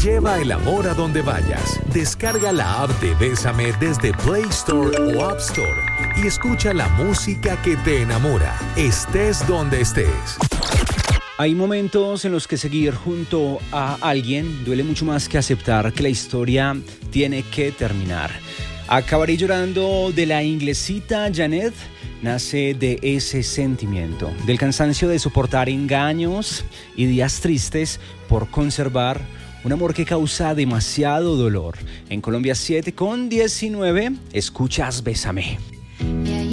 Lleva el amor a donde vayas. Descarga la app de Bésame desde Play Store o App Store y escucha la música que te enamora, estés donde estés. Hay momentos en los que seguir junto a alguien duele mucho más que aceptar que la historia tiene que terminar. Acabaré llorando de la inglesita Janet nace de ese sentimiento, del cansancio de soportar engaños y días tristes por conservar un amor que causa demasiado dolor. En Colombia 7:19, escuchas Bésame.